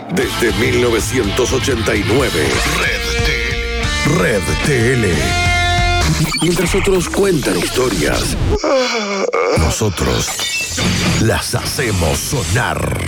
Desde 1989. Red TL. Mientras otros cuentan historias, nosotros las hacemos sonar.